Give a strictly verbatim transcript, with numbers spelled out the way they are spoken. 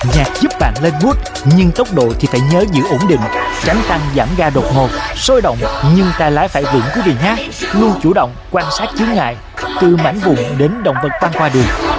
Nhạc giúp bạn lên mood, nhưng tốc độ thì phải nhớ giữ ổn định, tránh tăng giảm ga đột ngột, sôi động nhưng tay lái phải vững quý vị nhé. Luôn chủ động quan sát chướng ngại, từ mảnh vụn đến động vật băng qua đường.